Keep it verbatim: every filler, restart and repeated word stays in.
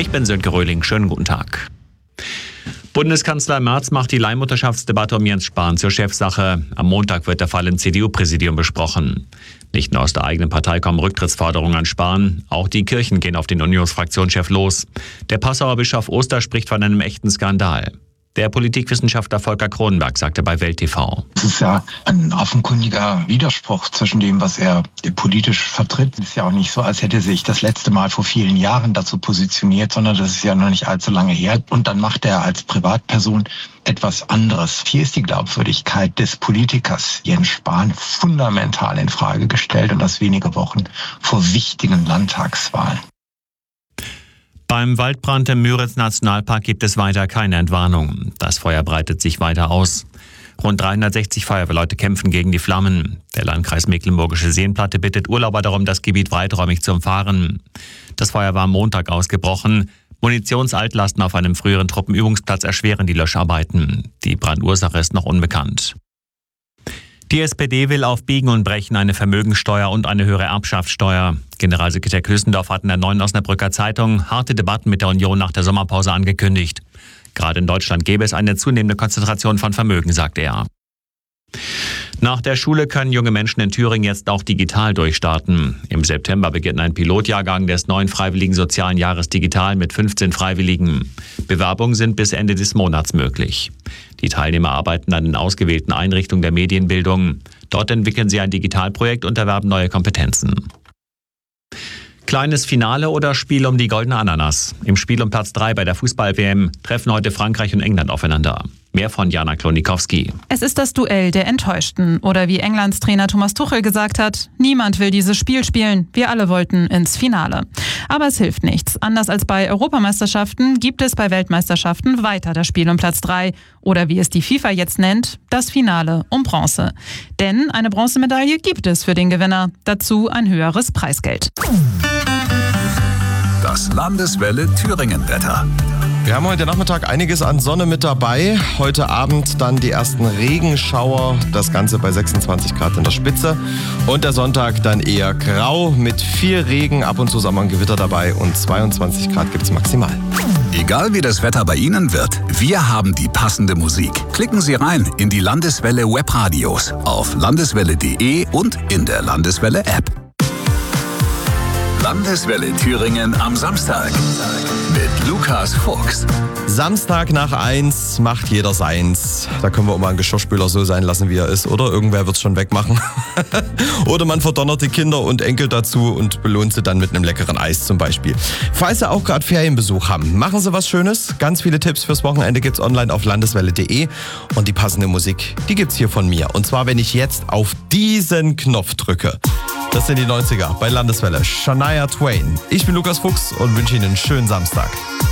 Ich bin Sönke Röhling. Schönen guten Tag. Bundeskanzler Merz macht die Leihmutterschaftsdebatte um Jens Spahn zur Chefsache. Am Montag wird der Fall im C D U-Präsidium besprochen. Nicht nur aus der eigenen Partei kommen Rücktrittsforderungen an Spahn, auch die Kirchen gehen auf den Unionsfraktionschef los. Der Passauer Bischof Oster spricht von einem echten Skandal. Der Politikwissenschaftler Volker Kronenberg sagte bei Welt T V. Es ist ja ein offenkundiger Widerspruch zwischen dem, was er politisch vertritt. Es ist ja auch nicht so, als hätte er sich das letzte Mal vor vielen Jahren dazu positioniert, sondern das ist ja noch nicht allzu lange her. Und dann macht er als Privatperson etwas anderes. Hier ist die Glaubwürdigkeit des Politikers Jens Spahn fundamental in Frage gestellt, und das wenige Wochen vor wichtigen Landtagswahlen. Beim Waldbrand im Müritz-Nationalpark gibt es weiter keine Entwarnung. Das Feuer breitet sich weiter aus. Rund dreihundertsechzig Feuerwehrleute kämpfen gegen die Flammen. Der Landkreis Mecklenburgische Seenplatte bittet Urlauber darum, das Gebiet weiträumig zu umfahren. Das Feuer war am Montag ausgebrochen. Munitionsaltlasten auf einem früheren Truppenübungsplatz erschweren die Löscharbeiten. Die Brandursache ist noch unbekannt. Die S P D will auf Biegen und Brechen eine Vermögensteuer und eine höhere Erbschaftssteuer. Generalsekretär Küssendorf hat in der Neuen Osnabrücker Zeitung harte Debatten mit der Union nach der Sommerpause angekündigt. Gerade in Deutschland gäbe es eine zunehmende Konzentration von Vermögen, sagt er. Nach der Schule können junge Menschen in Thüringen jetzt auch digital durchstarten. Im September beginnt ein Pilotjahrgang des neuen Freiwilligen Sozialen Jahres Digital mit fünfzehn Freiwilligen. Bewerbungen sind bis Ende des Monats möglich. Die Teilnehmer arbeiten an den ausgewählten Einrichtungen der Medienbildung. Dort entwickeln sie ein Digitalprojekt und erwerben neue Kompetenzen. Kleines Finale oder Spiel um die goldene Ananas? Im Spiel um Platz drei bei der Fußball-W M treffen heute Frankreich und England aufeinander. Mehr von Jana Klonikowski. Es ist das Duell der Enttäuschten. Oder wie Englands Trainer Thomas Tuchel gesagt hat, niemand will dieses Spiel spielen. Wir alle wollten ins Finale. Aber es hilft nichts. Anders als bei Europameisterschaften gibt es bei Weltmeisterschaften weiter das Spiel um Platz drei. Oder wie es die FIFA jetzt nennt, das Finale um Bronze. Denn eine Bronzemedaille gibt es für den Gewinner. Dazu ein höheres Preisgeld. Das Landeswelle Thüringen-Wetter. Wir haben heute Nachmittag einiges an Sonne mit dabei. Heute Abend dann die ersten Regenschauer. Das Ganze bei sechsundzwanzig Grad in der Spitze. Und der Sonntag dann eher grau mit viel Regen, ab und zu Sommergewitter dabei. Und zweiundzwanzig Grad gibt es maximal. Egal wie das Wetter bei Ihnen wird, wir haben die passende Musik. Klicken Sie rein in die Landeswelle Webradios auf landeswelle punkt de und in der Landeswelle App. Landeswelle Thüringen am Samstag mit Lukas Fuchs. Samstag nach eins macht jeder seins. Da können wir auch mal einen Geschirrspüler so sein lassen, wie er ist. Oder irgendwer wird es schon wegmachen. Oder man verdonnert die Kinder und Enkel dazu und belohnt sie dann mit einem leckeren Eis zum Beispiel. Falls Sie auch gerade Ferienbesuch haben, machen Sie was Schönes. Ganz viele Tipps fürs Wochenende gibt's online auf landeswelle punkt de. Und die passende Musik, die gibt's hier von mir. Und zwar, wenn ich jetzt auf diesen Knopf drücke. Das sind die neunziger bei Landeswelle. Shania Twain. Ich bin Lukas Fuchs und wünsche Ihnen einen schönen Samstag.